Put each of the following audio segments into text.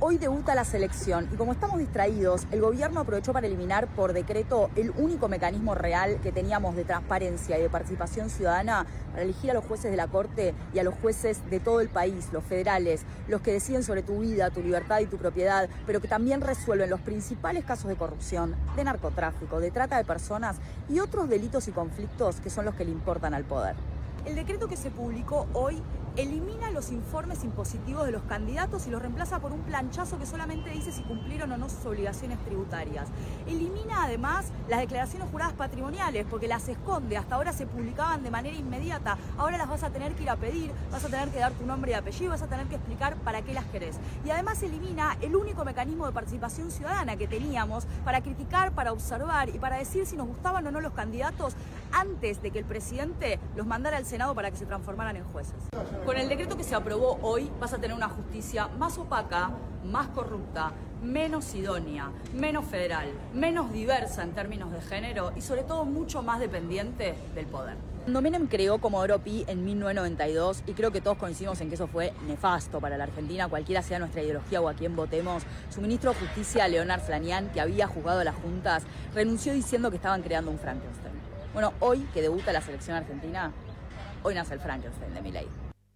Hoy debuta la selección y como estamos distraídos, el gobierno aprovechó para eliminar por decreto el único mecanismo real que teníamos de transparencia y de participación ciudadana para elegir a los jueces de la Corte y a los jueces de todo el país, los federales, los que deciden sobre tu vida, tu libertad y tu propiedad, pero que también resuelven los principales casos de corrupción, de narcotráfico, de trata de personas y otros delitos y conflictos que son los que le importan al poder. El decreto que se publicó hoy elimina los informes impositivos de los candidatos y los reemplaza por un planchazo que solamente dice si cumplieron o no sus obligaciones tributarias. Elimina además las declaraciones juradas patrimoniales porque las esconde. Hasta ahora se publicaban de manera inmediata. Ahora las vas a tener que ir a pedir, vas a tener que dar tu nombre y apellido, vas a tener que explicar para qué las querés. Y además elimina el único mecanismo de participación ciudadana que teníamos para criticar, para observar y para decir si nos gustaban o no los candidatos antes de que el presidente los mandara al Senado para que se transformaran en jueces. Con el decreto que se aprobó hoy vas a tener una justicia más opaca, más corrupta, menos idónea, menos federal, menos diversa en términos de género y sobre todo mucho más dependiente del poder. Cuando Menem creó Comodoro Pi en 1992, y creo que todos coincidimos en que eso fue nefasto para la Argentina, cualquiera sea nuestra ideología o a quien votemos, su ministro de Justicia, Leonard Flanián, que había juzgado a las juntas, renunció diciendo que estaban creando un Frankenstein. Bueno, hoy que debuta la selección argentina, hoy nace el Frankenstein de Milei.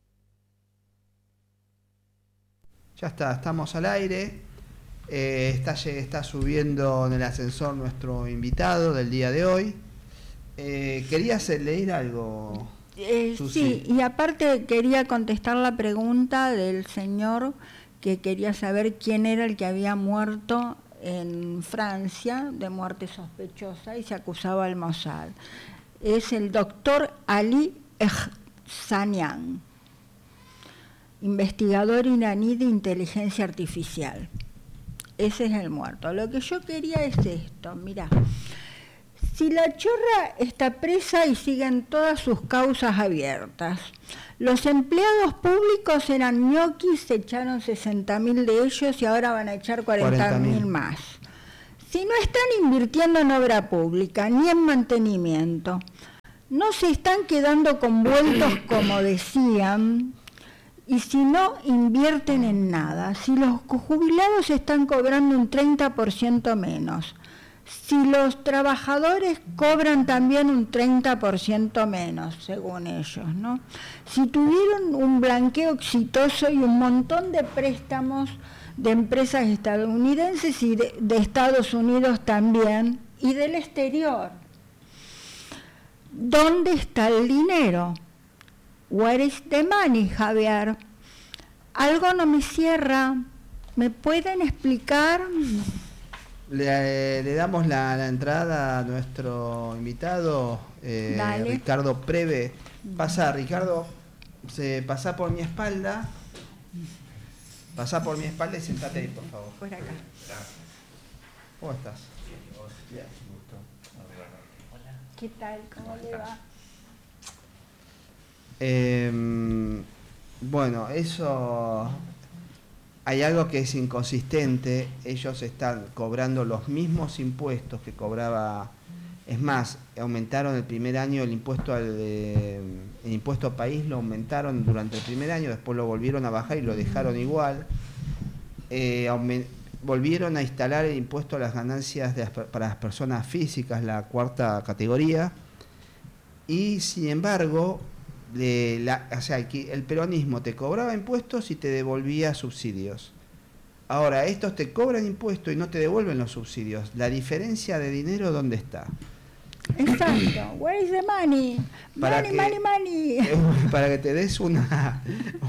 Ya está, estamos al aire. Está subiendo en el ascensor nuestro invitado del día de hoy. ¿Querías leer algo? Sí, y aparte quería contestar la pregunta del señor que quería saber quién era el que había muerto en Francia de muerte sospechosa y se acusaba al Mossad. Es el doctor Ali Ehsanian, investigador iraní de inteligencia artificial. Ese es el muerto. Lo que yo quería es esto, mirá. Si la chorra está presa y siguen todas sus causas abiertas, los empleados públicos eran ñoquis, se echaron 60.000 de ellos y ahora van a echar 40.000 más. Si no están invirtiendo en obra pública ni en mantenimiento, no se están quedando con vueltos como decían, y si no invierten en nada, si los jubilados están cobrando un 30% menos, si los trabajadores cobran también un 30% menos, según ellos, ¿no? Si tuvieron un blanqueo exitoso y un montón de préstamos de empresas estadounidenses y de Estados Unidos también, y del exterior, ¿dónde está el dinero? Where is the money, Javier? Algo no me cierra. ¿Me pueden explicar? Le damos la entrada a nuestro invitado, Ricardo Preve. Pasa, Ricardo, pasa por mi espalda. Pasa por mi espalda y sentate ahí, por favor. Por acá. ¿Cómo estás? Bien, ¿qué tal? ¿Cómo le va? Bueno, eso, hay algo que es inconsistente. Ellos están cobrando los mismos impuestos que cobraba, es más, aumentaron el primer año el impuesto el impuesto país, lo aumentaron durante el primer año, después lo volvieron a bajar y lo dejaron igual. Volvieron a instalar el impuesto a las ganancias para las personas físicas, la cuarta categoría, y sin embargo el peronismo te cobraba impuestos y te devolvía subsidios. Ahora, estos te cobran impuestos y no te devuelven los subsidios. La diferencia de dinero, ¿dónde está? Exacto. Where is the money? Money. Para que te des una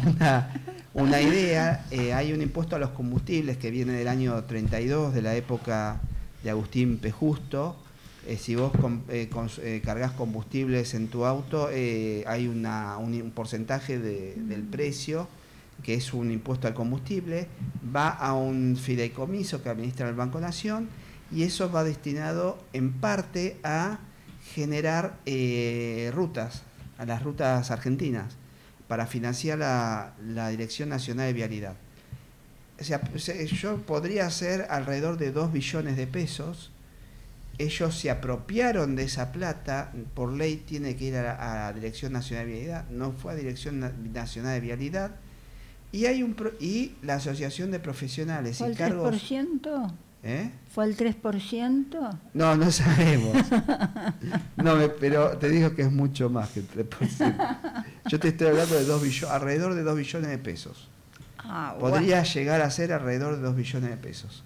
idea, hay un impuesto a los combustibles que viene del año 32, de la época de Agustín P. Justo. Si vos cargas combustibles en tu auto, hay un porcentaje del precio, que es un impuesto al combustible, va a un fideicomiso que administra el Banco Nación, y eso va destinado en parte a generar rutas, a las rutas argentinas, para financiar la Dirección Nacional de Vialidad. O sea, yo podría hacer alrededor de 2 billones de pesos. Ellos se apropiaron de esa plata, por ley tiene que ir a la Dirección Nacional de Vialidad, no fue a Dirección Nacional de Vialidad, Y y la Asociación de Profesionales ¿Fue y el Cargos... 3%? ¿Eh? ¿Fue el 3%? No sabemos. No, pero te digo que es mucho más que el 3%. Yo te estoy hablando de alrededor de 2 billones de pesos. Podría llegar a ser alrededor de 2 billones de pesos.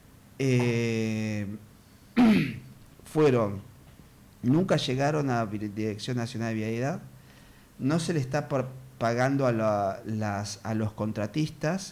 Nunca llegaron a Dirección Nacional de Vialidad, no se le está pagando a los contratistas,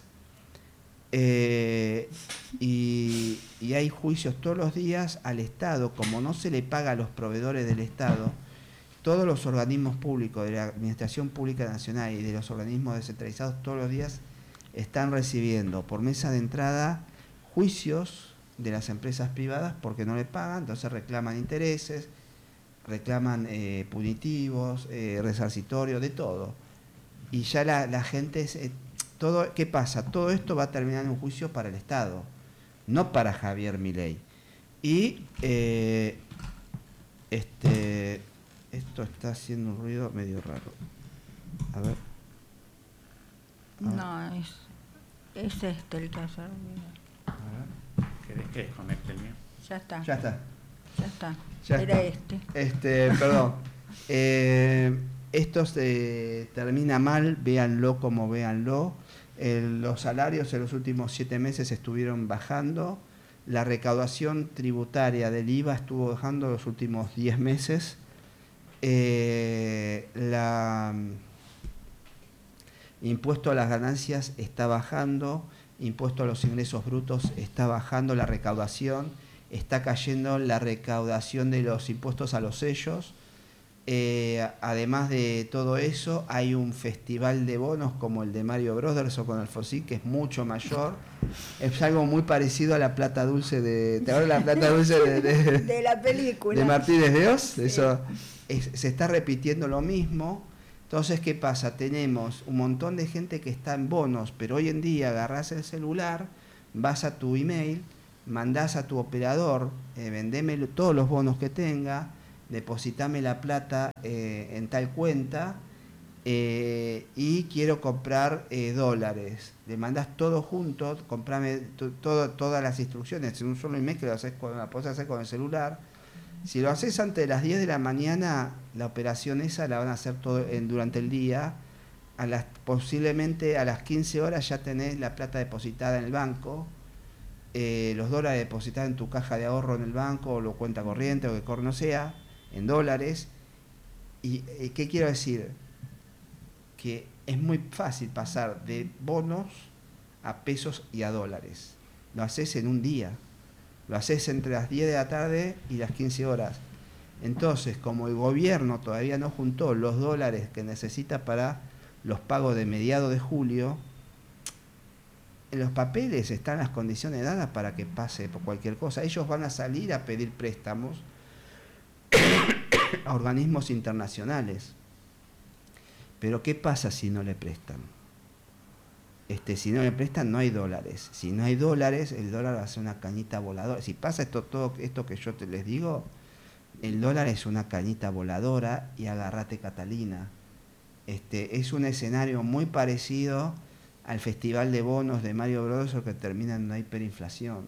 y hay juicios todos los días al Estado. Como no se le paga a los proveedores del Estado, todos los organismos públicos de la Administración Pública Nacional y de los organismos descentralizados todos los días están recibiendo por mesa de entrada juicios de las empresas privadas porque no le pagan, entonces reclaman intereses, reclaman punitivos, resarcitorios, de todo. Y ya la gente... ¿qué pasa? Todo esto va a terminar en un juicio para el Estado, no para Javier Milei. Y esto está haciendo un ruido medio raro. A ver. No, es este el que hace ruido. A ver. ¿Querés que desconecte el mío? Ya está. Ya está. Ya está. Ya Era está. Perdón. Esto se termina mal, véanlo como véanlo. Los salarios en los últimos 7 meses estuvieron bajando. La recaudación tributaria del IVA estuvo bajando los últimos 10 meses. Impuesto a las ganancias está bajando. Impuesto a los ingresos brutos está bajando. La recaudación está cayendo. La recaudación de los impuestos a los sellos. Además de todo eso, hay un festival de bonos como el de Mario Brothers o con Alfonsín, que es mucho mayor. Es algo muy parecido a la plata dulce de... ¿Te acuerdas la plata dulce de la película? De Martínez de Oz. Sí. Eso se está repitiendo lo mismo. Entonces, ¿qué pasa? Tenemos un montón de gente que está en bonos, pero hoy en día agarrás el celular, vas a tu email, mandás a tu operador, vendeme todos los bonos que tenga, depositame la plata en tal cuenta, y quiero comprar dólares. Le mandás todo junto, comprame todas las instrucciones en un solo email, que lo podés hacer con el celular. Si lo haces antes de las 10 de la mañana, la operación esa la van a hacer durante el día. Posiblemente a las 15 horas ya tenés la plata depositada en el banco, los dólares depositados en tu caja de ahorro en el banco, o lo cuenta corriente, o que no sea, en dólares. ¿Y qué quiero decir? Que es muy fácil pasar de bonos a pesos y a dólares. Lo haces en un día. Lo haces entre las 10 de la tarde y las 15 horas. Entonces, como el gobierno todavía no juntó los dólares que necesita para los pagos de mediados de julio, en los papeles están las condiciones dadas para que pase por cualquier cosa. Ellos van a salir a pedir préstamos a organismos internacionales. Pero ¿qué pasa si no le prestan? Si no le prestan, no hay dólares. Si no hay dólares, el dólar va a ser una cañita voladora. Si pasa todo esto que yo les digo, el dólar es una cañita voladora, y agárrate, Catalina. Es un escenario muy parecido al festival de bonos de Mario Bros, que termina en una hiperinflación.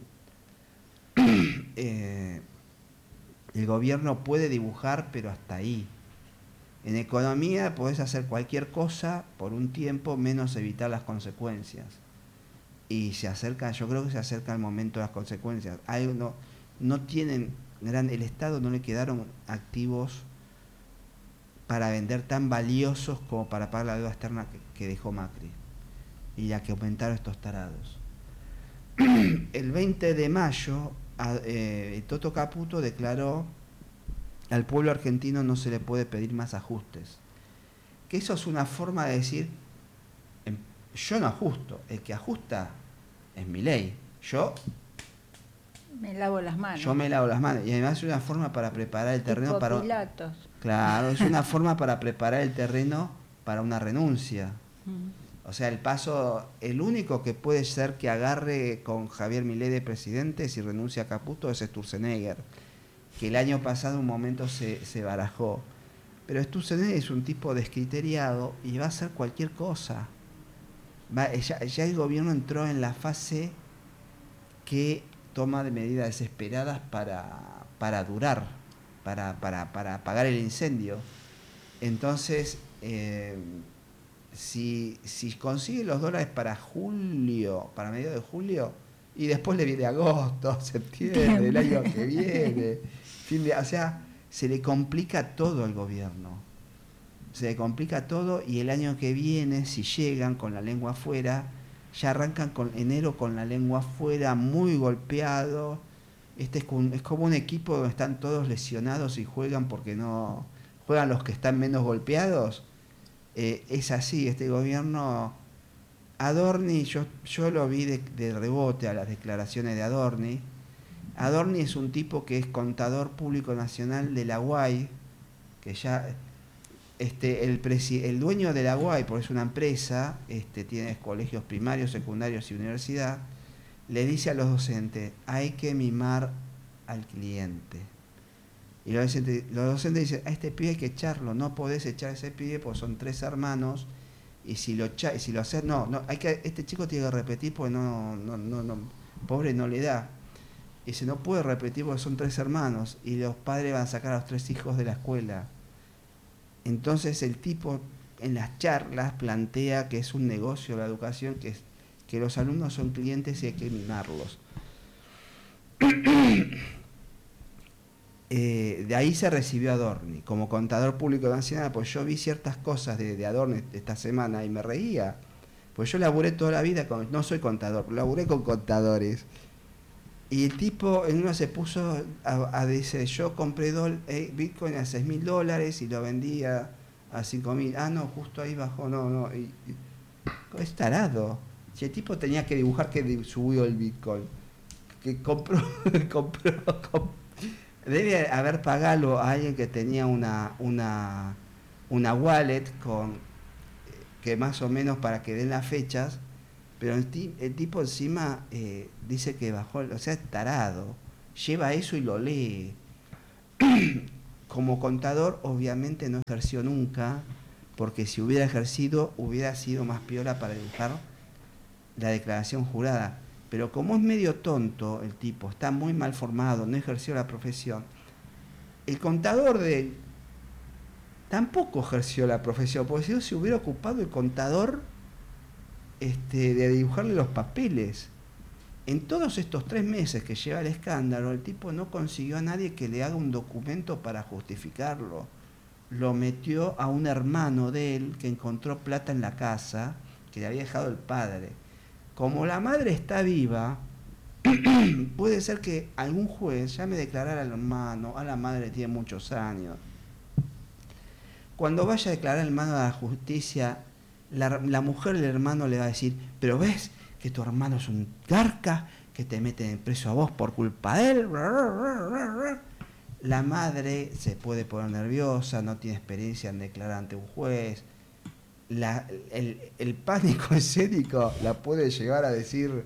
El gobierno puede dibujar, pero hasta ahí. En economía podés hacer cualquier cosa por un tiempo, menos evitar las consecuencias. Y yo creo que se acerca el momento de las consecuencias. No tienen el Estado no le quedaron activos para vender tan valiosos como para pagar la deuda externa que dejó Macri y la que aumentaron estos tarados. El 20 de mayo, Toto Caputo declaró: al pueblo argentino no se le puede pedir más ajustes. Que eso es una forma de decir: yo no ajusto, el que ajusta es Milei. Yo me lavo las manos. Yo me lavo las manos. Y además es una forma para preparar el terreno tipo para... Pilatos. Claro, es una forma para preparar el terreno para una renuncia. O sea, el único que puede ser que agarre con Javier Milei de presidente si renuncia a Caputo es Sturzenegger, que el año pasado un momento se barajó. Pero Sturzenegger es un tipo descriteriado y va a hacer cualquier cosa. ya el gobierno entró en la fase que toma de medidas desesperadas para durar, para apagar el incendio. Entonces, si consigue los dólares para julio, para mediados de julio, y después le viene agosto, septiembre, el año que viene, o sea, se le complica todo al gobierno. Se le complica todo, y el año que viene, si llegan con la lengua afuera, ya arrancan con enero con la lengua afuera, muy golpeado. Es como un equipo donde están todos lesionados y juegan porque no juegan los que están menos golpeados. Es así, este gobierno. Adorni, yo lo vi de rebote a las declaraciones de Adorni. Adorni es un tipo que es contador público nacional de la UAI, que ya el dueño de la UAI, porque es una empresa, tiene colegios primarios, secundarios y universidad, le dice a los docentes: hay que mimar al cliente. Y los docentes dicen: a este pibe hay que echarlo, no podés echar a ese pibe porque son 3 hermanos, y si lo haces, este chico tiene que repetir porque no, pobre, no le da. Y dice: no puede repetir porque son 3 hermanos, y los padres van a sacar a los 3 hijos de la escuela. Entonces el tipo en las charlas plantea que es un negocio la educación, que los alumnos son clientes y hay que mimarlos. De ahí se recibió Adorni como contador público nacional. Pues yo vi ciertas cosas de Adorni esta semana y me reía, pues yo laburé toda la vida no soy contador, laburé con contadores, y el tipo en uno se puso a decir: yo compré Bitcoin a $6.000 y lo vendía a 5.000. No, justo ahí bajó, no, es tarado. Si el tipo tenía que dibujar que subió el Bitcoin, que compró debe haber pagado a alguien que tenía una wallet que más o menos para que den las fechas, pero el tipo encima dice que bajó, o sea, es tarado, lleva eso y lo lee. Como contador obviamente no ejerció nunca, porque si hubiera ejercido hubiera sido más piola para dibujar la declaración jurada. Pero como es medio tonto el tipo, está muy mal formado, no ejerció la profesión, el contador de él tampoco ejerció la profesión, porque si no se hubiera ocupado el contador de dibujarle los papeles. En todos estos 3 meses que lleva el escándalo, el tipo no consiguió a nadie que le haga un documento para justificarlo. Lo metió a un hermano de él que encontró plata en la casa que le había dejado el padre. Como la madre está viva, puede ser que algún juez ya me declarara al hermano, a la madre tiene muchos años. Cuando vaya a declarar al hermano a la justicia, la mujer del hermano le va a decir: pero ves que tu hermano es un garca, que te meten preso a vos por culpa de él. La madre se puede poner nerviosa, no tiene experiencia en declarar ante un juez. El pánico escénico la puede llevar a decir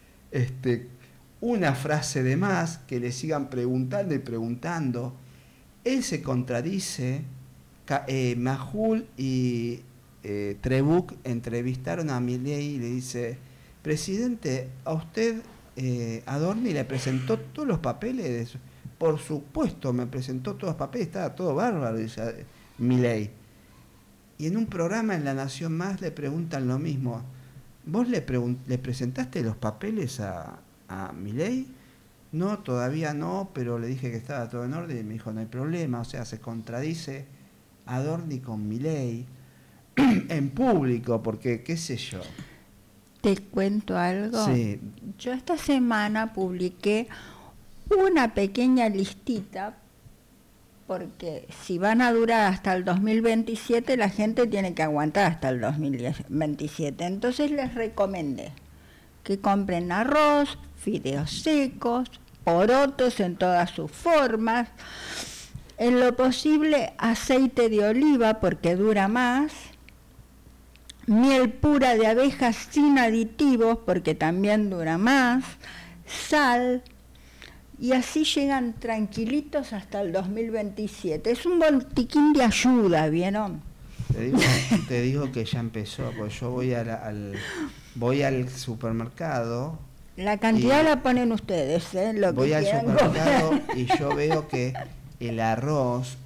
una frase de más, que le sigan preguntando y preguntando. Él se contradice. Majul y Trebuch entrevistaron a Milei y le dice: presidente, a usted Adorni le presentó todos los papeles. Por supuesto, me presentó todos los papeles, estaba todo bárbaro, dice Milei. Y en un programa en La Nación Más le preguntan lo mismo: ¿vos le presentaste los papeles a Milei? No, todavía no, pero le dije que estaba todo en orden y me dijo: no hay problema. O sea, se contradice Adorni con Milei en público, porque qué sé yo. ¿Te cuento algo? Sí. Yo esta semana publiqué una pequeña listita, porque si van a durar hasta el 2027, la gente tiene que aguantar hasta el 2027. Entonces les recomendé que compren arroz, fideos secos, porotos en todas sus formas, en lo posible aceite de oliva porque dura más, miel pura de abejas sin aditivos porque también dura más, sal, y así llegan tranquilitos hasta el 2027. Es un botiquín de ayuda, ¿vieron? Te digo que ya empezó, porque yo voy al supermercado. La cantidad la ponen ustedes, lo voy que al quieran supermercado comer. y yo veo que el arroz,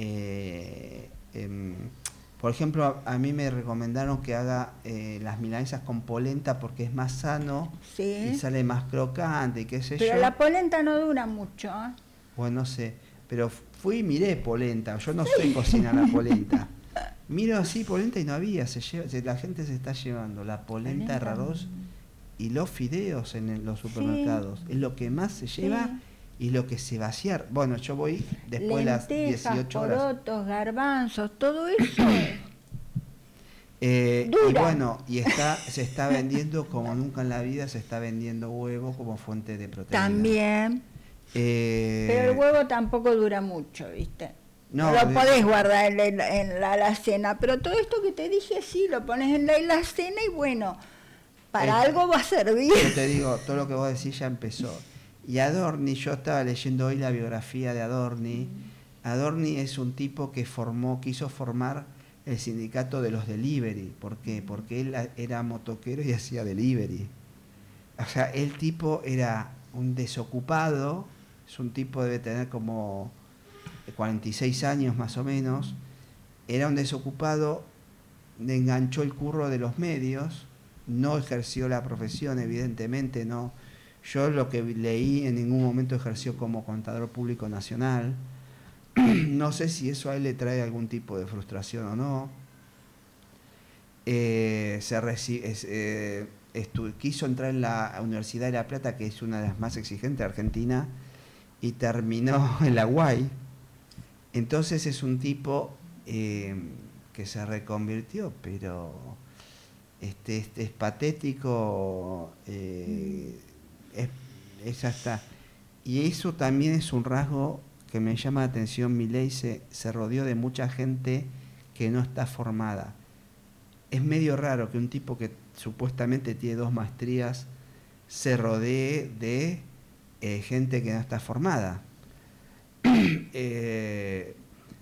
por ejemplo, a mí me recomendaron que haga las milanesas con polenta porque es más sano Sí. y sale más crocante y qué sé Pero yo. la polenta no dura mucho. Bueno, no sé, pero fui y miré polenta, yo no sé cocinar la polenta. Miro así polenta y no había, la gente se está llevando la polenta de arroz y los fideos en los supermercados. Sí. Es lo que más se lleva y lo que se va. Bueno, yo voy después de las 18 horas. Porotos, garbanzos, todo eso. Y bueno, se está vendiendo como nunca en la vida, se está vendiendo huevo como fuente de proteína. También. Pero el huevo tampoco dura mucho, ¿viste? No lo podés guardar en la alacena, pero todo esto que te dije, sí, lo pones en la alacena y bueno, para algo va a servir. Yo te digo, todo lo que vos decís ya empezó. Y Adorni, yo estaba leyendo hoy la biografía de Adorni. Adorni es un tipo que quiso formar el sindicato de los delivery. ¿Por qué? Porque él era motoquero y hacía delivery. O sea, el tipo era un desocupado, es un tipo debe tener como 46 años más o menos, era un desocupado, le enganchó el curro de los medios, no ejerció la profesión, evidentemente no. Yo lo que leí en ningún momento ejerció como contador público nacional. No sé si eso a él le trae algún tipo de frustración o no. Quiso entrar en la Universidad de La Plata, que es una de las más exigentes de Argentina, y terminó en la UAI. Entonces es un tipo que se reconvirtió, pero es patético, es hasta... Y eso también es un rasgo que me llama la atención. Milei se rodeó de mucha gente que no está formada. Es medio raro que un tipo que supuestamente tiene 2 maestrías se rodee de gente que no está formada. Es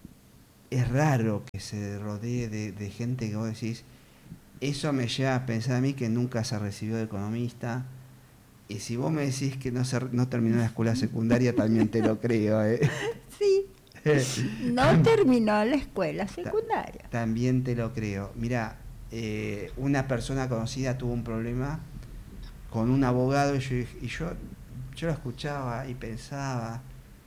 raro que se rodee de gente que vos decís, eso me lleva a pensar a mí que nunca se recibió de economista, y si vos me decís que no terminó la escuela secundaria, también te lo creo. Sí, no terminó la escuela secundaria. También te lo creo. Mirá, una persona conocida tuvo un problema con un abogado y yo lo escuchaba y pensaba,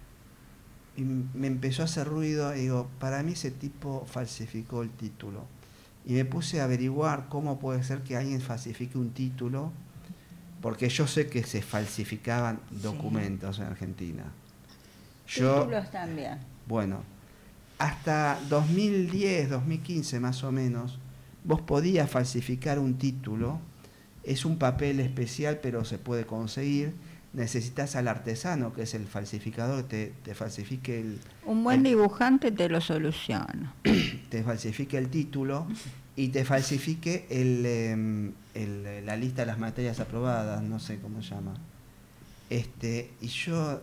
y me empezó a hacer ruido, y digo, para mí ese tipo falsificó el título. Y me puse a averiguar cómo puede ser que alguien falsifique un título, porque yo sé que se falsificaban documentos en Argentina. Títulos también. Bueno, hasta 2010, 2015 más o menos, vos podías falsificar un título. Es un papel especial, pero se puede conseguir. Necesitas al artesano, que es el falsificador, que te falsifique un buen dibujante te lo soluciona. Te falsifique el título y te falsifique la lista de las materias aprobadas, no sé cómo se llama. Y yo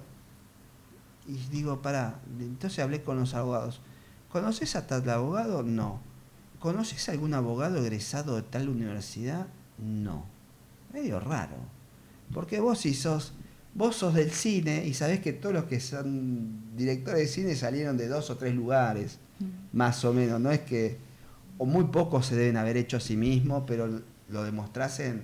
digo, entonces hablé con los abogados. ¿Conoces a tal abogado? No. ¿Conoces a algún abogado egresado de tal universidad? No. Medio raro. Porque vos sos del cine y sabés que todos los que son directores de cine salieron de 2 o 3 lugares, más o menos. No es que, o muy pocos se deben haber hecho a sí mismos, pero lo demostrás en...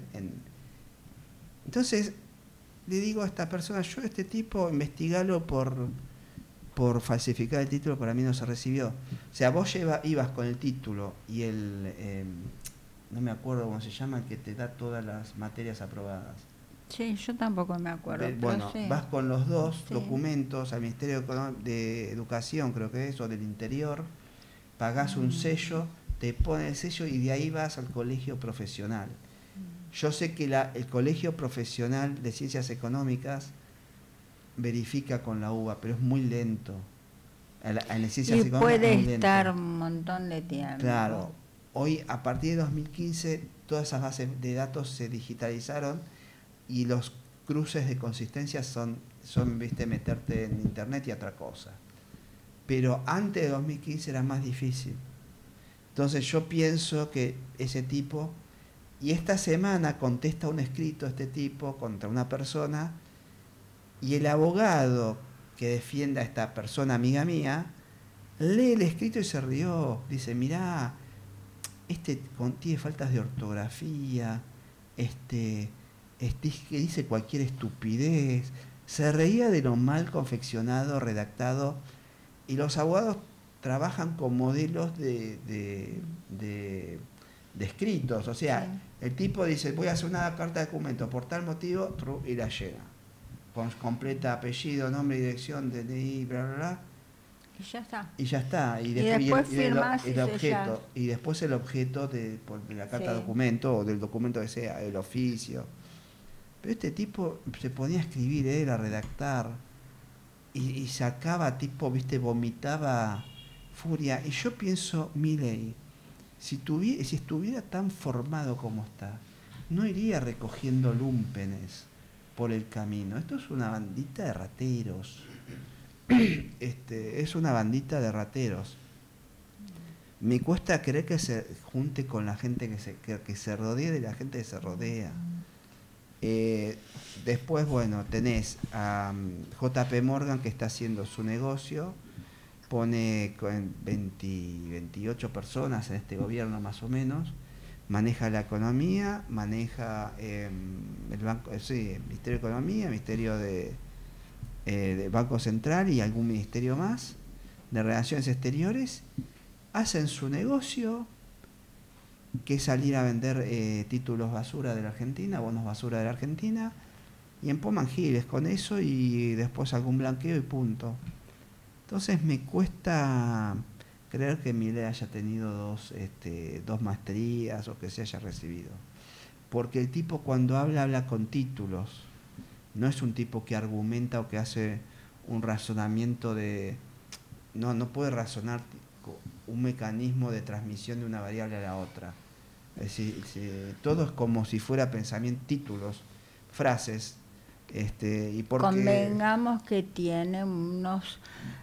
Entonces, le digo a esta persona, este tipo, investigalo por falsificar el título, para mí no se recibió. O sea, vos ibas con el título y no me acuerdo cómo se llama, el que te da todas las materias aprobadas. Sí, yo tampoco me acuerdo. Bueno, sí. Vas con los 2 documentos al Ministerio de Educación, creo que es, o del Interior, pagás un sello, te ponen el sello y de ahí vas al colegio profesional. Yo sé que el colegio profesional de ciencias económicas verifica con la UBA, pero es muy lento. En ciencias y económicas puede estar un montón de tiempo. Claro. Hoy, a partir de 2015, todas esas bases de datos se digitalizaron y los cruces de consistencia son viste, meterte en internet y otra cosa. Pero antes de 2015 era más difícil. Entonces yo pienso que ese tipo, y esta semana contesta un escrito este tipo contra una persona, y el abogado que defienda a esta persona amiga mía, lee el escrito y se rió. Dice, mirá, tiene faltas de ortografía, que dice cualquier estupidez. Se reía de lo mal confeccionado, redactado, y los abogados trabajan con modelos de escritos. O sea, sí. El tipo dice, voy a hacer una carta de documento por tal motivo, y la llena. Completa apellido, nombre, dirección, DNI, bla, bla, bla. Y ya está. Y ya está. Y después firmás el objeto. Y después el objeto de la carta de documento, o del documento que sea, el oficio. Pero este tipo se ponía a escribir, a redactar, y sacaba, vomitaba furia. Y yo pienso, Milei, si estuviera tan formado como está, no iría recogiendo lúmpenes por el camino. Esto es una bandita de rateros. Es una bandita de rateros. Me cuesta creer que se junte con la gente que se rodee de la gente que se rodea. Después, bueno, tenés a JP Morgan, que está haciendo su negocio, pone 28 personas en este gobierno más o menos, maneja la economía, maneja el Ministerio de Economía, Ministerio de Banco Central y algún ministerio más de Relaciones Exteriores. Hacen su negocio, que es salir a vender títulos basura de la Argentina, bonos basura de la Argentina, y empoman giles con eso y después algún blanqueo y punto. Entonces me cuesta creer que Milei haya tenido dos maestrías o que se haya recibido. Porque el tipo cuando habla con títulos. No es un tipo que argumenta o que hace un razonamiento no puede razonar un mecanismo de transmisión de una variable a la otra. Es decir, todo es como si fuera pensamiento, títulos, frases. Y porque convengamos que tiene unos,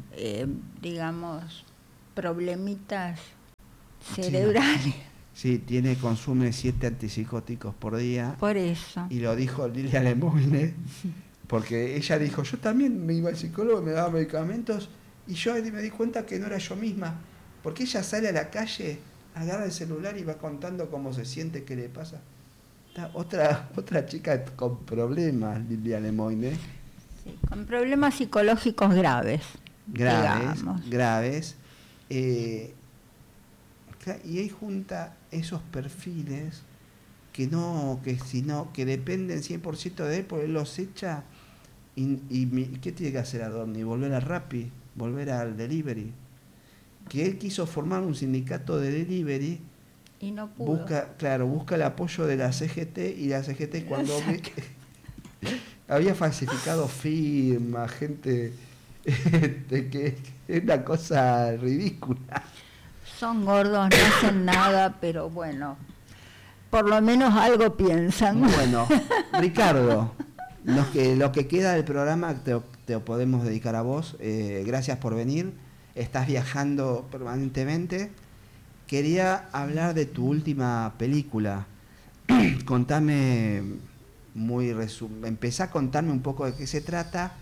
problemitas cerebrales. Sí, consume 7 antipsicóticos por día. Por eso. Y lo dijo Lilia Lemoyne, porque ella dijo, yo también me iba al psicólogo, me daba medicamentos, y yo me di cuenta que no era yo misma. Porque ella sale a la calle, agarra el celular y va contando cómo se siente, qué le pasa. Está otra chica con problemas, Lilia Lemoyne. Sí, con problemas psicológicos graves. Graves. Y ahí junta esos perfiles que dependen 100% de él, porque él los echa. ¿Qué tiene que hacer Adorni? Volver a Rappi, volver al delivery. Que él quiso formar un sindicato de delivery y no pudo. Busca el apoyo de la CGT, y la CGT cuando había falsificado firmas, gente que es una cosa ridícula. Son gordos, no hacen nada, pero bueno, por lo menos algo piensan. Bueno, Ricardo, lo que queda del programa te lo podemos dedicar a vos. Gracias por venir. Estás viajando permanentemente. Quería hablar de tu última película. Contame empezá a contarme un poco de qué se trata.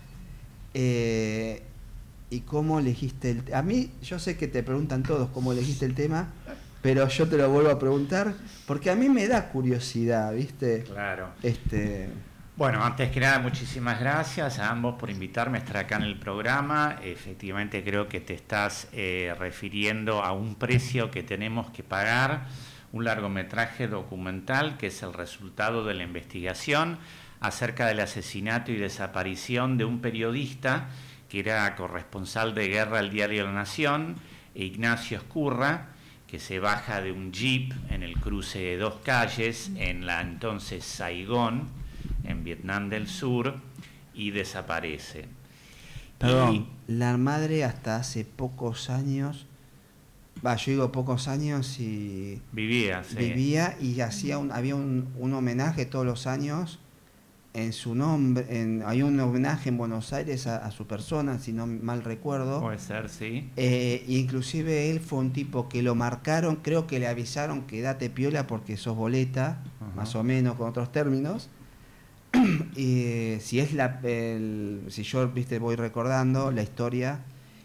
Y cómo elegiste a mí, yo sé que te preguntan todos cómo elegiste el tema, pero yo te lo vuelvo a preguntar porque a mí me da curiosidad, ¿viste? Claro. Bueno, antes que nada, muchísimas gracias a ambos por invitarme a estar acá en el programa. Efectivamente, creo que te estás refiriendo a un precio que tenemos que pagar, un largometraje documental que es el resultado de la investigación acerca del asesinato y desaparición de un periodista que era corresponsal de guerra al diario La Nación, Ignacio Ezcurra, que se baja de un jeep en el cruce de 2 calles en la entonces Saigón, en Vietnam del Sur, y desaparece. Perdón, la madre hasta hace pocos años, yo digo pocos años, y vivía y había un homenaje todos los años en su nombre, hay un homenaje en Buenos Aires a su persona, si no mal recuerdo. Puede ser, sí. Inclusive él fue un tipo que lo marcaron, creo que le avisaron que date piola porque sos boleta, más o menos con otros términos. Si yo voy recordando la historia,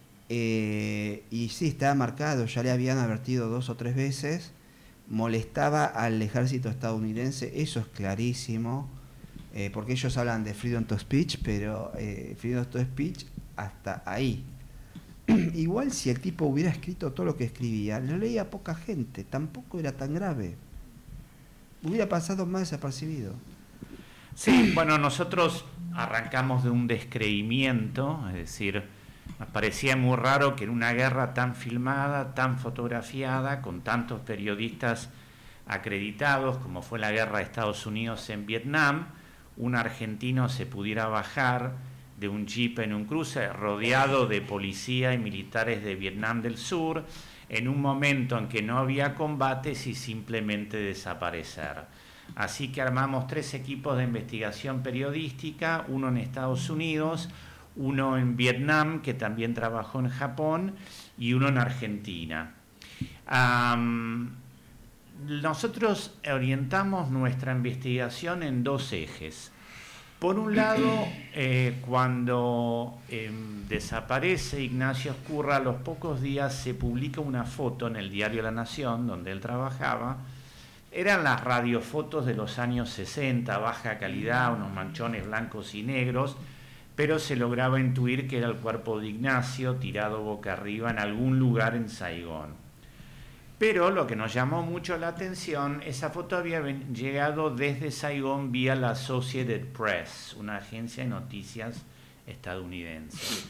y sí, estaba marcado, ya le habían advertido 2 o 3 veces, molestaba al ejército estadounidense, eso es clarísimo. Porque ellos hablan de freedom to speech, pero freedom to speech hasta ahí. Igual si el tipo hubiera escrito todo lo que escribía, lo leía poca gente, tampoco era tan grave. Hubiera pasado más desapercibido. Sí, bueno, nosotros arrancamos de un descreimiento, es decir, nos parecía muy raro que en una guerra tan filmada, tan fotografiada, con tantos periodistas acreditados como fue la guerra de Estados Unidos en Vietnam, un argentino se pudiera bajar de un jeep en un cruce rodeado de policía y militares de Vietnam del Sur en un momento en que no había combates y simplemente desaparecer. Así que armamos 3 equipos de investigación periodística, uno en Estados Unidos, uno en Vietnam, que también trabajó en Japón, y uno en Argentina. Nosotros orientamos nuestra investigación en 2 ejes. Por un lado, cuando desaparece Ignacio Ezcurra, a los pocos días se publica una foto en el diario La Nación, donde él trabajaba. Eran las radiofotos de los años 60, baja calidad, unos manchones blancos y negros, pero se lograba intuir que era el cuerpo de Ignacio tirado boca arriba en algún lugar en Saigón. Pero lo que nos llamó mucho la atención, esa foto había llegado desde Saigón vía la Associated Press, una agencia de noticias estadounidense.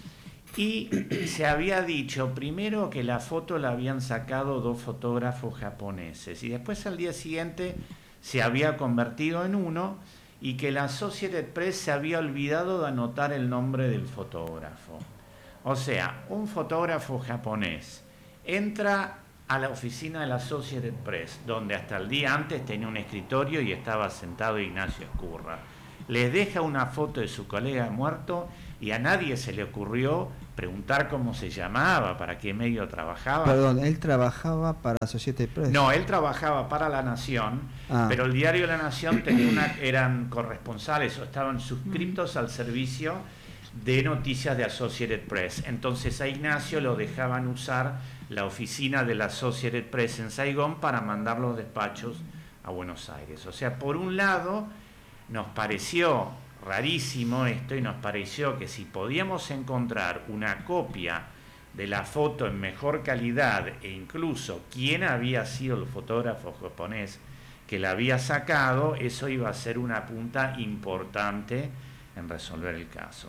Y se había dicho primero que la foto la habían sacado 2 fotógrafos japoneses y después al día siguiente se había convertido en uno y que la Associated Press se había olvidado de anotar el nombre del fotógrafo. O sea, un fotógrafo japonés entra a la oficina de la Associated Press, donde hasta el día antes tenía un escritorio y estaba sentado Ignacio Ezcurra. Les deja una foto de su colega muerto y a nadie se le ocurrió preguntar cómo se llamaba, para qué medio trabajaba. Perdón, ¿él trabajaba para Associated Press? No, él trabajaba para La Nación, pero el diario La Nación eran corresponsales o estaban suscriptos al servicio de noticias de Associated Press. Entonces a Ignacio lo dejaban usar la oficina de la Associated Press en Saigón para mandar los despachos a Buenos Aires. O sea, por un lado, nos pareció rarísimo esto y nos pareció que si podíamos encontrar una copia de la foto en mejor calidad e incluso quién había sido el fotógrafo japonés que la había sacado, eso iba a ser una punta importante en resolver el caso.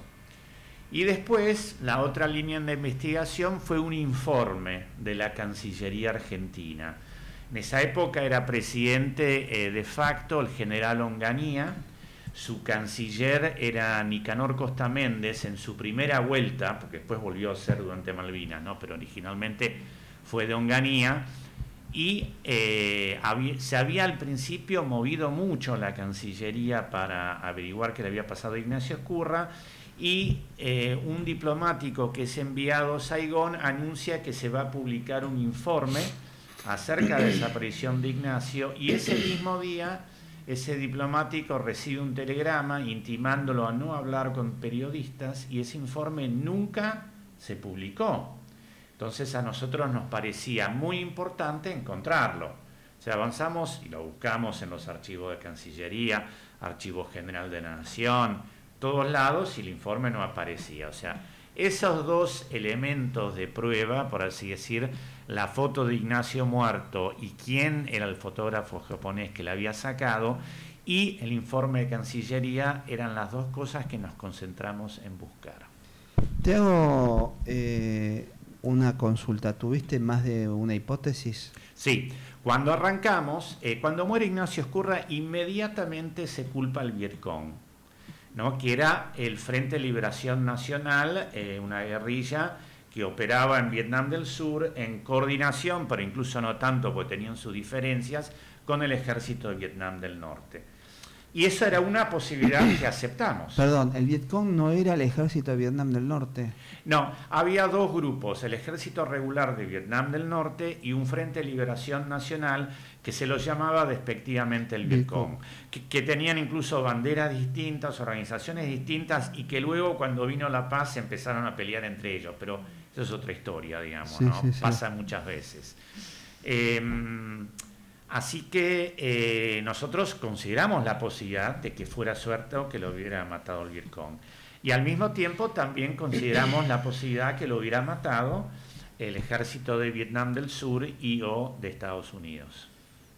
Y después, la otra línea de investigación fue un informe de la Cancillería Argentina. En esa época era presidente de facto el general Onganía, su canciller era Nicanor Costa Méndez en su primera vuelta, porque después volvió a ser durante Malvinas, ¿no? Pero originalmente fue de Onganía, y se había al principio movido mucho la Cancillería para averiguar qué le había pasado a Ignacio Ezcurra, y un diplomático que es enviado a Saigón anuncia que se va a publicar un informe acerca de la desaparición de Ignacio, y ese mismo día ese diplomático recibe un telegrama intimándolo a no hablar con periodistas y ese informe nunca se publicó. Entonces a nosotros nos parecía muy importante encontrarlo. O sea, avanzamos y lo buscamos en los archivos de Cancillería, Archivo General de la Nación, todos lados, y el informe no aparecía. O sea, esos 2 elementos de prueba, por así decir, la foto de Ignacio muerto y quién era el fotógrafo japonés que la había sacado, y el informe de Cancillería, eran las 2 cosas que nos concentramos en buscar. Te hago una consulta. ¿Tuviste más de una hipótesis? Sí, cuando arrancamos, cuando muere Ignacio Ezcurra, inmediatamente se culpa al Vietcong, ¿no? Que era el Frente de Liberación Nacional, una guerrilla que operaba en Vietnam del Sur en coordinación, pero incluso no tanto porque tenían sus diferencias, con el ejército de Vietnam del Norte. Y eso era una posibilidad que aceptamos. Perdón, ¿el Vietcong no era el ejército de Vietnam del Norte? No, había dos grupos, el Ejército Regular de Vietnam del Norte y un Frente de Liberación Nacional que se los llamaba despectivamente el Vietcong, que tenían incluso banderas distintas, organizaciones distintas, y que luego cuando vino la paz se empezaron a pelear entre ellos, pero eso es otra historia, digamos, sí, ¿no? Sí, sí. Pasa muchas veces. Así que nosotros consideramos la posibilidad de que fuera suerte o que lo hubiera matado el Vietcong. Y al mismo tiempo también consideramos la posibilidad que lo hubiera matado el ejército de Vietnam del Sur y o de Estados Unidos.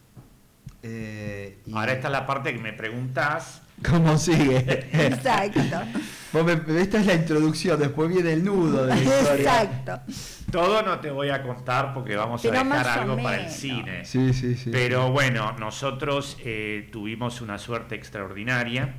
Ahora esta es la parte que me preguntás. ¿Cómo sigue? Exacto. Esta es la introducción, después viene el nudo de la historia. Exacto. Todo no te voy a contar porque vamos a dejar algo para el cine. Sí. Pero bueno, nosotros tuvimos una suerte extraordinaria.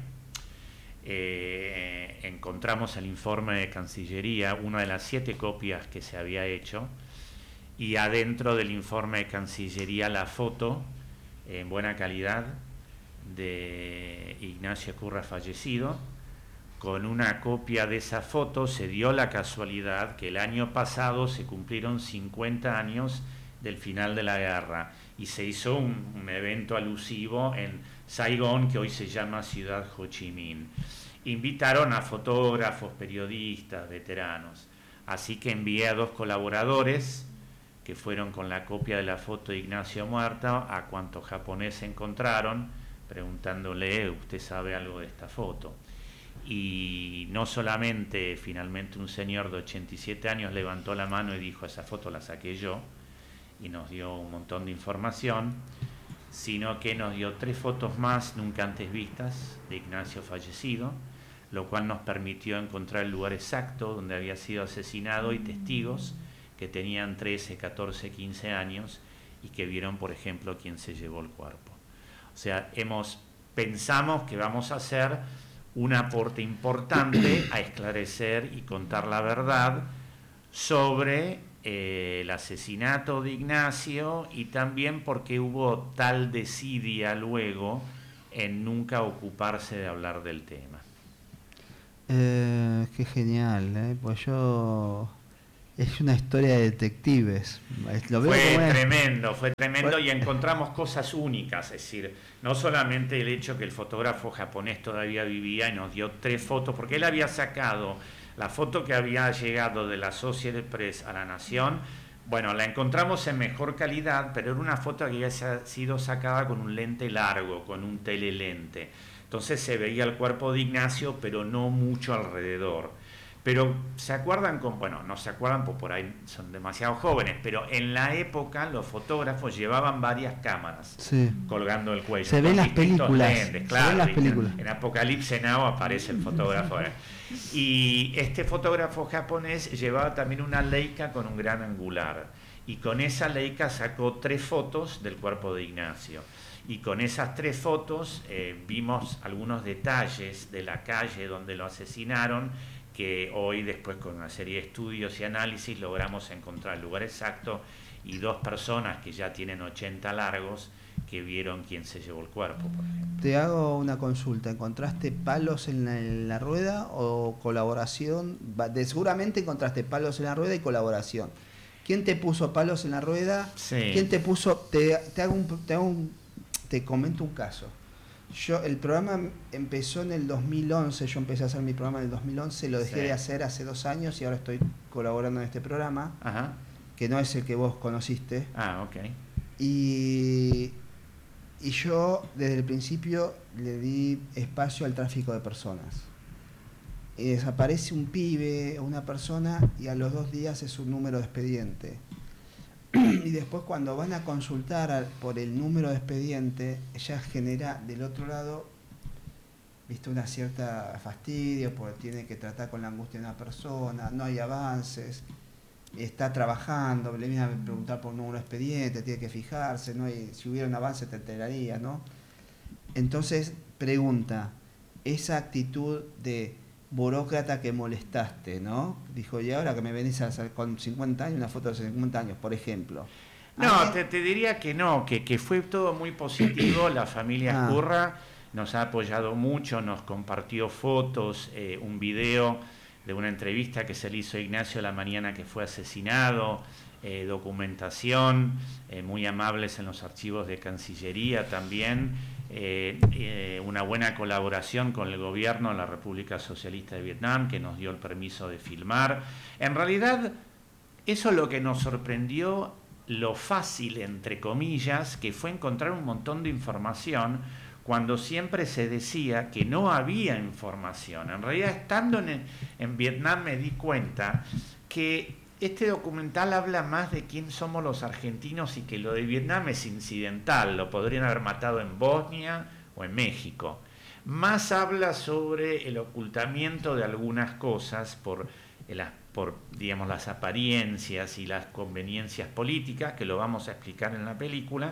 Encontramos el informe de Cancillería, una de las 7 copias que se había hecho, y adentro del informe de Cancillería la foto en buena calidad de Ignacio Curra fallecido. Con una copia de esa foto se dio la casualidad que el año pasado se cumplieron 50 años del final de la guerra y se hizo un evento alusivo en Saigón, que hoy se llama Ciudad Ho Chi Minh. Invitaron a fotógrafos, periodistas, veteranos. Así que envié a 2 colaboradores que fueron con la copia de la foto de Ignacio muerto a cuantos japoneses encontraron, preguntándole, ¿usted sabe algo de esta foto? Y no solamente finalmente un señor de 87 años levantó la mano y dijo, esa foto la saqué yo, y nos dio un montón de información, sino que nos dio 3 fotos más nunca antes vistas de Ignacio fallecido, lo cual nos permitió encontrar el lugar exacto donde había sido asesinado y testigos que tenían 13, 14, 15 años y que vieron, por ejemplo, quién se llevó el cuerpo. O sea, pensamos que vamos a hacer un aporte importante a esclarecer y contar la verdad sobre el asesinato de Ignacio, y también porque hubo tal desidia luego en nunca ocuparse de hablar del tema. Qué genial, pues es una historia de detectives. Fue tremendo y encontramos cosas únicas, es decir, no solamente el hecho que el fotógrafo japonés todavía vivía y nos dio 3 fotos, porque él había sacado la foto que había llegado de la Associated Press a La Nación. Bueno, la encontramos en mejor calidad, pero era una foto que había sido sacada con un lente largo, con un telelente. Entonces se veía el cuerpo de Ignacio, pero no mucho alrededor. Pero se acuerdan no se acuerdan porque por ahí son demasiado jóvenes, pero en la época los fotógrafos llevaban varias cámaras colgando el cuello. Se ven las películas. Lentes, claro, en Apocalipse Now aparece el fotógrafo. Y este fotógrafo japonés llevaba también una Leica con un gran angular. Y con esa Leica sacó 3 fotos del cuerpo de Ignacio. Y con esas 3 fotos vimos algunos detalles de la calle donde lo asesinaron, que hoy, después con una serie de estudios y análisis, logramos encontrar el lugar exacto, y 2 personas que ya tienen 80 largos que vieron quién se llevó el cuerpo, por ejemplo. Te hago una consulta. ¿Encontraste palos en la rueda o colaboración? Seguramente encontraste palos en la rueda y colaboración. ¿Quién te puso palos en la rueda? Sí. ¿Quién te puso? Te comento un caso. El programa empezó en el 2011, yo empecé a hacer mi programa en el 2011, lo dejé de hacer hace 2 años y ahora estoy colaborando en este programa, que no es el que vos conociste. Ok. Y yo desde el principio le di espacio al tráfico de personas. Y desaparece un pibe, una persona, y a los 2 días es un número de expediente. Y después cuando van a consultar por el número de expediente, ya genera del otro lado, viste, una cierta fastidio, porque tiene que tratar con la angustia de una persona, no hay avances, está trabajando, le viene a preguntar por un número de expediente, tiene que fijarse, si hubiera un avance te enteraría, ¿no? Entonces pregunta, esa actitud de burócrata que molestaste, ¿no? Dijo, y ahora que me venís a hacer con 50 años, una foto de 50 años, por ejemplo. No, te diría que no, que fue todo muy positivo. La familia Curra nos ha apoyado mucho, nos compartió fotos, un video de una entrevista que se le hizo a Ignacio la mañana que fue asesinado, documentación, muy amables en los archivos de Cancillería también, una buena colaboración con el gobierno de la República Socialista de Vietnam, que nos dio el permiso de filmar. En realidad, eso es lo que nos sorprendió, lo fácil, entre comillas, que fue encontrar un montón de información cuando siempre se decía que no había información. En realidad, estando en Vietnam me di cuenta que este documental habla más de quién somos los argentinos y que lo de Vietnam es incidental, lo podrían haber matado en Bosnia o en México. Más habla sobre el ocultamiento de algunas cosas por digamos, las apariencias y las conveniencias políticas, que lo vamos a explicar en la película.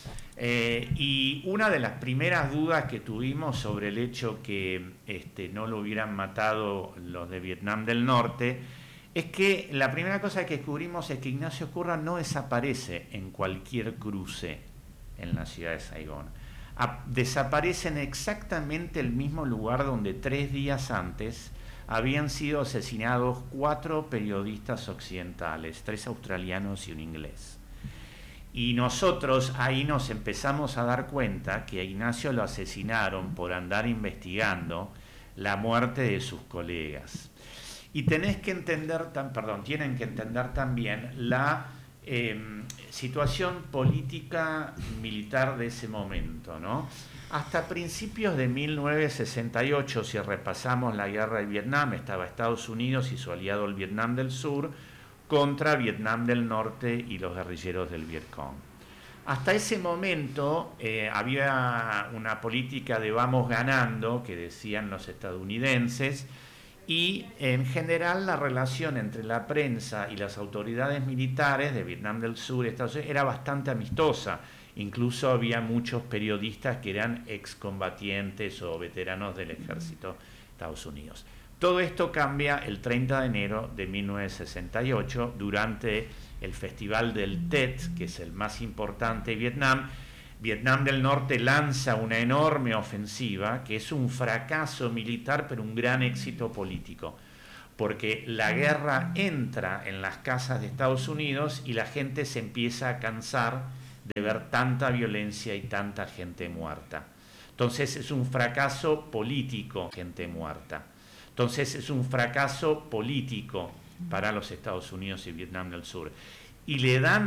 Y una de las primeras dudas que tuvimos sobre el hecho que no lo hubieran matado los de Vietnam del Norte es que la primera cosa que descubrimos es que Ignacio Curra no desaparece en cualquier cruce en la ciudad de Saigón. Desaparece en exactamente el mismo lugar donde 3 días antes habían sido asesinados 4 periodistas occidentales, 3 australianos y un inglés. Y nosotros ahí nos empezamos a dar cuenta que a Ignacio lo asesinaron por andar investigando la muerte de sus colegas. Y tienen que entender también la situación política militar de ese momento, ¿no? Hasta principios de 1968, si repasamos la guerra de Vietnam, estaba Estados Unidos y su aliado el Vietnam del Sur contra Vietnam del Norte y los guerrilleros del Vietcong. Hasta ese momento había una política de vamos ganando, que decían los estadounidenses, y en general la relación entre la prensa y las autoridades militares de Vietnam del Sur y Estados Unidos era bastante amistosa. Incluso había muchos periodistas que eran excombatientes o veteranos del ejército de Estados Unidos. Todo esto cambia el 30 de enero de 1968 durante el Festival del Tet, que es el más importante de Vietnam. Vietnam del Norte lanza una enorme ofensiva que es un fracaso militar pero un gran éxito político, porque la guerra entra en las casas de Estados Unidos y la gente se empieza a cansar de ver tanta violencia y tanta gente muerta. Entonces es un fracaso político, gente muerta. Entonces es un fracaso político para los Estados Unidos y Vietnam del Sur. Y le dan